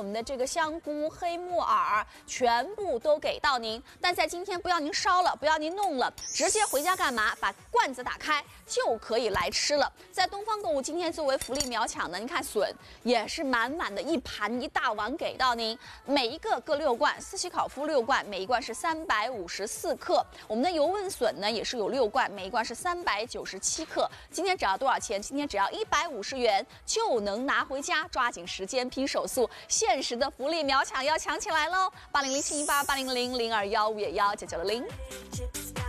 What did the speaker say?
们的这个香菇、黑木耳，全部都给到您。但在今天不要您烧了，不要您弄了，直接回家干嘛？把罐子打开就可以来吃了。在东方购物今天作为福利秒抢的，您看笋也是满满的一盘一大碗给到您，每一个各6罐，四喜烤麸6罐，每一罐是354克。我们的油焖笋呢也是有6罐，每一罐是397克。今天只要多少钱？今天只要150元就能拿回家，抓紧时间拼手速，限时的福利秒抢要抢起来喽！80071880000215719990。